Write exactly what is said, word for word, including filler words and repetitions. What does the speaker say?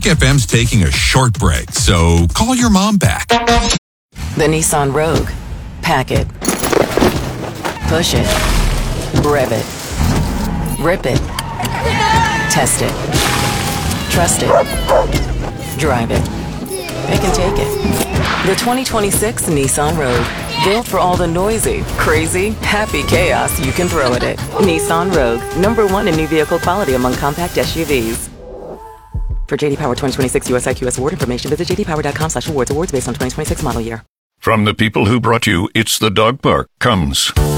Rock F M's taking a short break, so call your mom back. The Nissan Rogue. Pack it. Push it. Rev it. Rip it. Test it. Trust it. Drive it. Pick and take it. The twenty twenty-six Nissan Rogue. Built for all the noisy, crazy, happy chaos you can throw at it. Nissan Rogue. Number one in new vehicle quality among compact S U Vs. For J D Power twenty twenty-six U S I Q S award information, visit j d power dot com slash awards. Awards based on twenty twenty-six model year. From the people who brought you It's the Dog Park comes